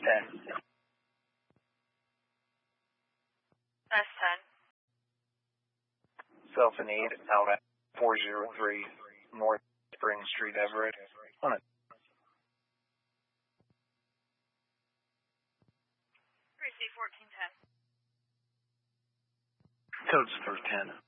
10. S10. Self-in-need out at 403 North Spring Street, Everett. On it. Receive 1410. Codes for 10.